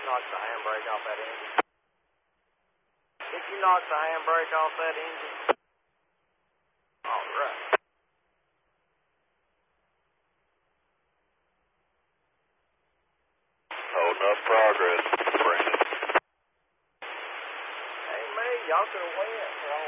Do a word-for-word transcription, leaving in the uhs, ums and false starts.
knock the handbrake off that engine? If you knock the handbrake off that engine? All right. Holding up progress, Brandon. Hey, man, y'all could have went, right?